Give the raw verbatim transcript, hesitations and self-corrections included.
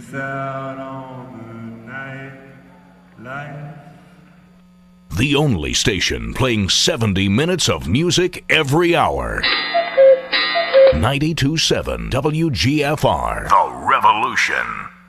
without all the night life. The only station playing seventy minutes of music every hour. ninety-two point seven W G F R. The Revolution.